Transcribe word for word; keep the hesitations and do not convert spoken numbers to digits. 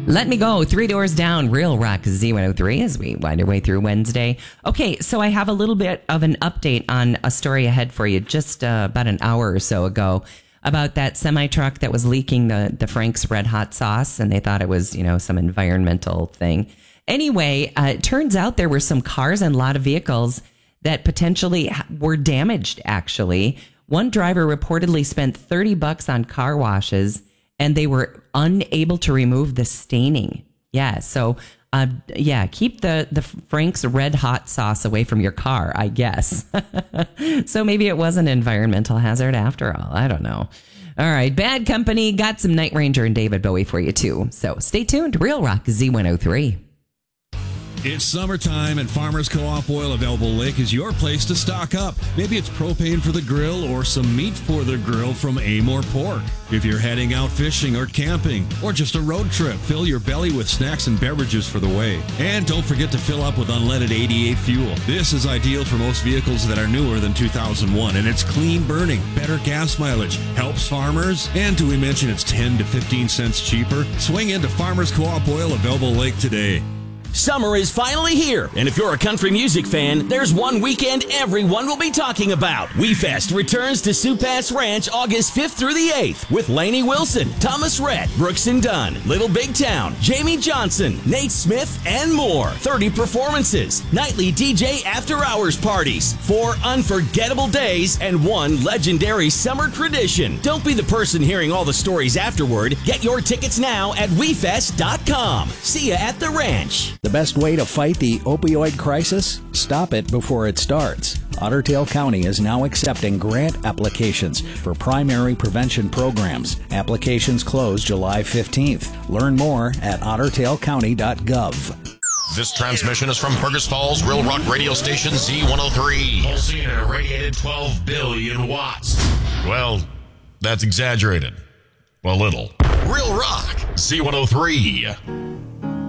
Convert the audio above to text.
Let me go. Three doors down. Real Rock Z one oh three as we wind our way through Wednesday. Okay, so I have a little bit of an update on a story ahead for you just uh, about an hour or so ago about that semi-truck that was leaking the, the Frank's Red Hot sauce, and they thought it was, you know, some environmental thing. Anyway, uh, it turns out there were some cars and a lot of vehicles that potentially were damaged, actually. One driver reportedly spent thirty bucks on car washes, and they were unable to remove the staining. Yeah, so uh, yeah, keep the, the Frank's Red Hot sauce away from your car, I guess. So maybe it was an environmental hazard after all. I don't know. All right, Bad Company got some Night Ranger and David Bowie for you too. So stay tuned. Real Rock Z one oh three. It's summertime, and Farmers Co-op Oil of Elbow Lake is your place to stock up. Maybe it's propane for the grill or some meat for the grill from Amore Pork. If you're heading out fishing or camping or just a road trip, fill your belly with snacks and beverages for the way. And don't forget to fill up with unleaded eighty-eight fuel. This is ideal for most vehicles that are newer than two thousand one, and it's clean burning, better gas mileage, helps farmers, and do we mention it's ten to fifteen cents cheaper? Swing into Farmers Co-op Oil of Elbow Lake today. Summer is finally here, and if you're a country music fan, there's one weekend everyone will be talking about. WeFest returns to Sioux Pass Ranch August fifth through the eighth with Lainey Wilson, Thomas Rhett, Brooks and Dunn, Little Big Town, Jamie Johnson, Nate Smith, and more. thirty performances, nightly D J after-hours parties, four unforgettable days, and one legendary summer tradition. Don't be the person hearing all the stories afterward. Get your tickets now at we fest dot com. See ya at the ranch. The best way to fight the opioid crisis? Stop it before it starts. Otter Tail County is now accepting grant applications for primary prevention programs. Applications close July fifteenth. Learn more at otter tail county dot gov. This transmission is from Fergus Falls, Real Rock radio station Z one oh three. Pulsing at a radiated twelve billion watts. Well, that's exaggerated. A little. Real Rock Z one oh three.